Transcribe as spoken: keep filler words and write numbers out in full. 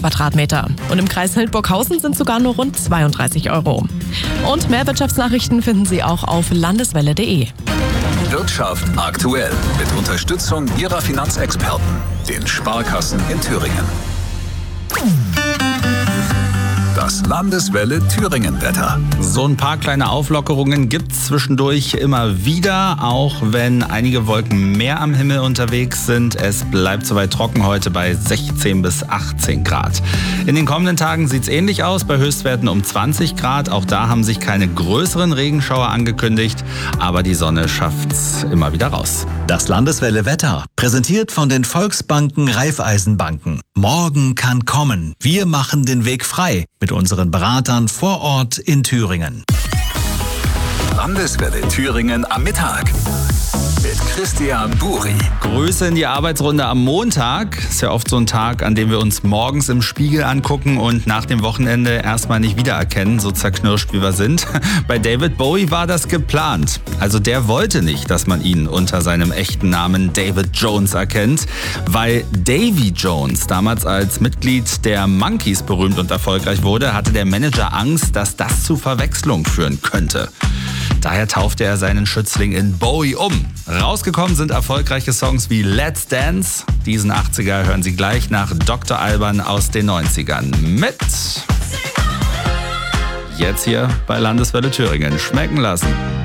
Quadratmeter. Und im Kreis Hildburghausen sind sogar nur rund zweiunddreißig Euro. Und mehr Wirtschaftsnachrichten finden Sie auch auf landeswelle punkt de. Wirtschaft aktuell mit Unterstützung Ihrer Finanzexperten, den Sparkassen in Thüringen. Das Landeswelle Thüringen-Wetter. So ein paar kleine Auflockerungen gibt es zwischendurch immer wieder, auch wenn einige Wolken mehr am Himmel unterwegs sind. Es bleibt soweit trocken heute bei sechzehn bis achtzehn Grad. In den kommenden Tagen sieht es ähnlich aus, bei Höchstwerten um zwanzig Grad. Auch da haben sich keine größeren Regenschauer angekündigt, aber die Sonne schafft es immer wieder raus. Das Landeswelle Wetter, präsentiert von den Volksbanken Raiffeisenbanken. Morgen kann kommen. Wir machen den Weg frei mit unseren Beratern vor Ort in Thüringen. Landeswelle Thüringen am Mittag mit Christian Buri. Grüße in die Arbeitsrunde am Montag. Ist ja oft so ein Tag, an dem wir uns morgens im Spiegel angucken und nach dem Wochenende erstmal nicht wiedererkennen, so zerknirscht wie wir sind. Bei David Bowie war das geplant. Also der wollte nicht, dass man ihn unter seinem echten Namen David Jones erkennt, weil Davy Jones damals als Mitglied der Monkees berühmt und erfolgreich wurde, hatte der Manager Angst, dass das zu Verwechslung führen könnte. Daher taufte er seinen Schützling in Bowie um. Rausgekommen sind erfolgreiche Songs wie Let's Dance. Diesen achtziger hören Sie gleich nach Doktor Alban aus den neunzigern mit. Jetzt hier bei Landeswelle Thüringen. Schmecken lassen.